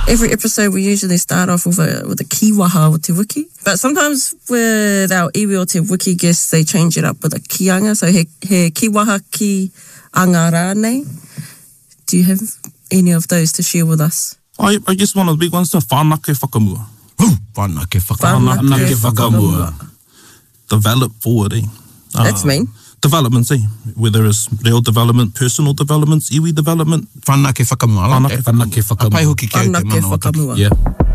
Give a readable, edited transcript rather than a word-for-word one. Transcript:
Every episode we usually start off with a kiwaha o te wiki. But sometimes with our iwi o te wiki guests, they change it up with a kianga. So he kiwaha ki anga rānei. Do you have any of those to share with us? I guess one of the big ones is whānake whakamua. Whānake whakamua. Develop forward, eh? That's mean. Developments, eh? Whether it's real development, personal developments, iwi development. Whānake whakamua. Whānake whakamua. Pai hoki kia te mana o whakamua. Yeah.